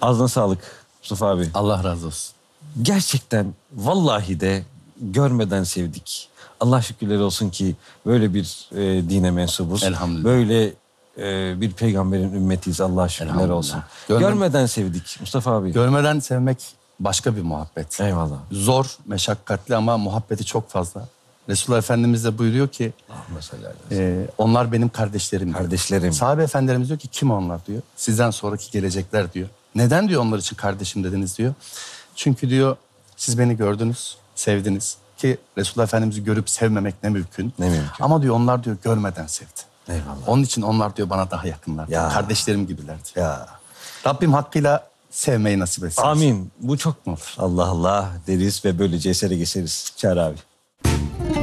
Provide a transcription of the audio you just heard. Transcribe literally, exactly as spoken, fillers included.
Ağzına sağlık Mustafa abi. Allah razı olsun. Gerçekten vallahi de görmeden sevdik. Allah şükürler olsun ki böyle bir e, dine mensubuz. Elhamdülillah. Böyle e, bir peygamberin ümmetiyiz, Allah'a şükürler Elhamdülillah. olsun. Görme- Görmeden sevdik Mustafa abi. Görmeden sevmek başka bir muhabbet. Eyvallah. Zor, meşakkatli ama muhabbeti çok fazla. Resulullah Efendimiz de buyuruyor ki Mesela e, onlar benim kardeşlerim diyor. kardeşlerim. Sahabe efendilerimiz diyor ki kim onlar diyor. Sizden sonraki gelecekler diyor. Neden diyor onlar için kardeşim dediniz diyor. Çünkü diyor siz beni gördünüz, sevdiniz. Ki Resulullah Efendimiz'i görüp sevmemek ne mümkün. Ne mümkün. Ama diyor onlar diyor görmeden sevdi. Eyvallah. Onun için onlar diyor bana daha yakınlar. Ya. Kardeşlerim gibilerdi. Ya. Rabbim hakkıyla sevmeyi nasip etsin. Amin. Bu çok Olur. Allah Allah deriz ve böylece esere geçeriz. Çağrı abi.